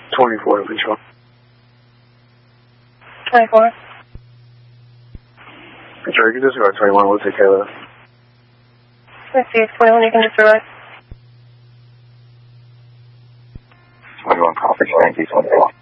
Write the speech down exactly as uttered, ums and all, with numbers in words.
twenty-four, control. twenty-four. Control, you can disregard twenty-one, we'll take care of that. Let's see, twenty-one, you can disregard. twenty-one, copy, twenty-four.